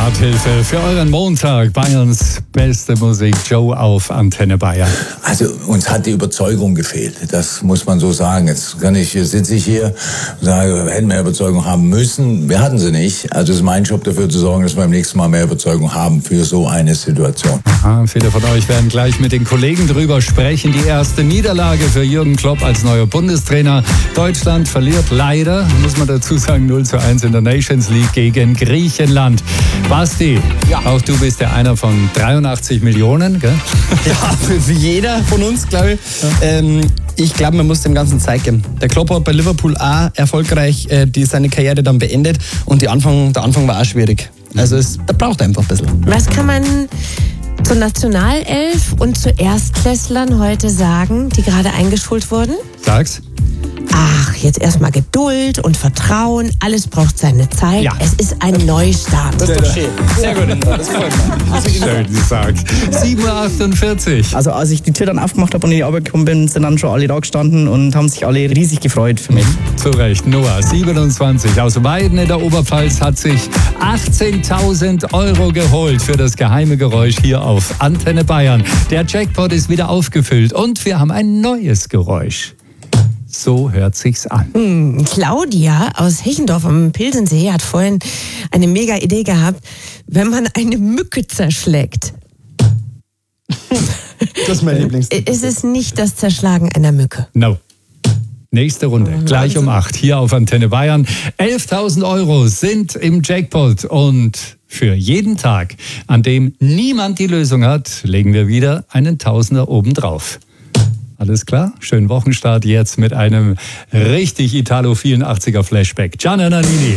Starthilfe für euren Montag. Bayerns beste Musik, Joe auf Antenne Bayern. Also uns hat die Überzeugung gefehlt, das muss man so sagen. Jetzt sitze ich hier und sage, wir hätten mehr Überzeugung haben müssen. Wir hatten sie nicht. Also es ist mein Job, dafür zu sorgen, dass wir beim nächsten Mal mehr Überzeugung haben für so eine Situation. Viele von euch werden gleich mit den Kollegen drüber sprechen. Die erste Niederlage für Jürgen Klopp als neuer Bundestrainer. Deutschland verliert leider, muss man dazu sagen, 0:1 in der Nations League gegen Griechenland. Basti, ja. Auch du bist ja einer von 83 Millionen, gell? Ja, für jeder von uns, glaube ich. Ja. Ich glaube, man muss dem Ganzen Zeit geben. Der Klopp hat bei Liverpool auch erfolgreich seine Karriere dann beendet und der Anfang war auch schwierig. Also da braucht er einfach ein bisschen. Was kann man zur Nationalelf und zu Erstklässlern heute sagen, die gerade eingeschult wurden? Sag's. Ach, jetzt erstmal Geduld und Vertrauen. Alles braucht seine Zeit. Ja. Es ist ein Neustart. Das ist doch schön. Sehr gut. Das freut mich. Schön gesagt. 7:48 Uhr. Also als ich die Tür dann aufgemacht habe und in die Arbeit gekommen bin, sind dann schon alle da gestanden und haben sich alle riesig gefreut für mich. Zu Recht. Noah, 27, aus Weiden in der Oberpfalz, hat sich 18.000 € geholt für das geheime Geräusch hier auf Antenne Bayern. Der Jackpot ist wieder aufgefüllt und wir haben ein neues Geräusch. So hört sich's an. Claudia aus Hechendorf am Pilsensee hat vorhin eine mega Idee gehabt, wenn man eine Mücke zerschlägt. Das ist mein Lieblingsding. Es ist nicht das Zerschlagen einer Mücke. No. Nächste Runde, gleich um 8 hier auf Antenne Bayern. 11.000 € sind im Jackpot und für jeden Tag, an dem niemand die Lösung hat, legen wir wieder einen Tausender obendrauf. Alles klar? Schönen Wochenstart jetzt mit einem richtig Italo-84er Flashback. Gianna Nannini.